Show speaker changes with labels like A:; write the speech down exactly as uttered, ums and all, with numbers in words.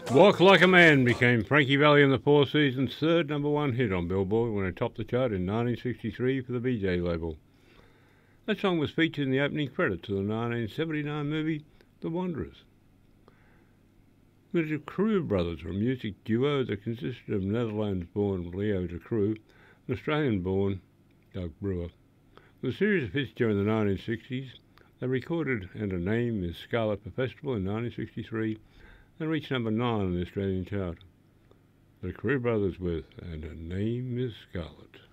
A: Walk Like a Man became Frankie Valli and the Four Seasons' third number one hit on Billboard when it topped the chart in nineteen sixty-three for the B J label. That song was featured in the opening credits of the nineteen seventy-nine movie The Wanderers. The De Croo brothers were a music duo that consisted of Netherlands-born Leo De Croo and Australian-born Doug Brewer. With a series of hits during the nineteen sixties, they recorded And Her Name Is Scarlet for Festival in nineteen sixty-three and reached number nine on the Australian chart. The Croo brothers with And Her Name Is Scarlet.